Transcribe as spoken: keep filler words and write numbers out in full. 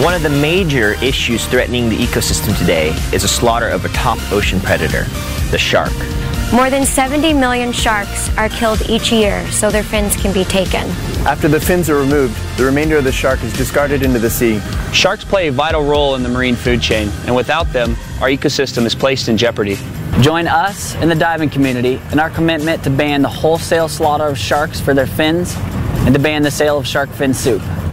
One of the major issues threatening the ecosystem today is the slaughter of a top ocean predator, the shark. More than seventy million sharks are killed each year so their fins can be taken. After the fins are removed, the remainder of the shark is discarded into the sea. Sharks play a vital role in the marine food chain, and without them, our ecosystem is placed in jeopardy. Join us in the diving community in our commitment to ban the wholesale slaughter of sharks for their fins and to ban the sale of shark fin soup.